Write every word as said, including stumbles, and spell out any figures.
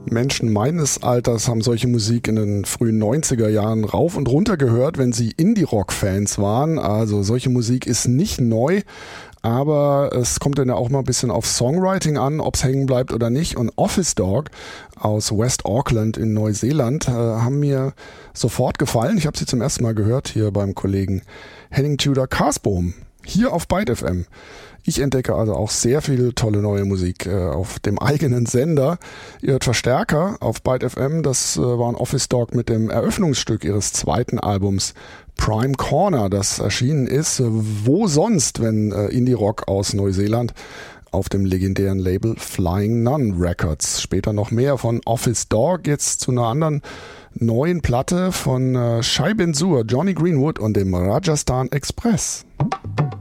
Menschen meines Alters haben solche Musik in den frühen neunziger Jahren rauf und runter gehört, wenn sie Indie-Rock-Fans waren. Also solche Musik ist nicht neu, aber es kommt dann ja auch mal ein bisschen auf Songwriting an, ob es hängen bleibt oder nicht. Und Office Dog aus West Auckland in Neuseeland äh, haben mir sofort gefallen. Ich habe sie zum ersten Mal gehört hier beim Kollegen Henning Tudor Karsbohm, hier auf Byte F M. Ich entdecke also auch sehr viel tolle neue Musik äh, auf dem eigenen Sender. Ihr hört Verstärker auf Byte F M. Das äh, war ein Office Dog mit dem Eröffnungsstück ihres zweiten Albums Prime Corner, das erschienen ist. Wo sonst, wenn äh, Indie-Rock aus Neuseeland auf dem legendären Label Flying Nun Records. Später noch mehr von Office Dog. Jetzt zu einer anderen neuen Platte von äh, Shai Ben Zur, Johnny Greenwood und dem Rajasthan Express.